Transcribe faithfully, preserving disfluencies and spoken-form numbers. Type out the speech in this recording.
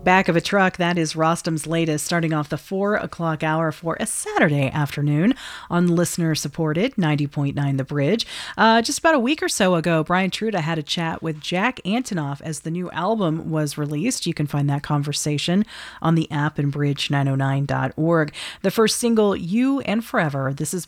Back of a Truck, that is Rostam's latest, starting off the four o'clock hour for a Saturday afternoon on listener-supported ninety point nine The Bridge. Uh, just about a week or so ago, Brian Truda had a chat with Jack Antonoff as the new album was released. You can find that conversation on the app and bridge nine oh nine dot org. The first single, You and Forever, this is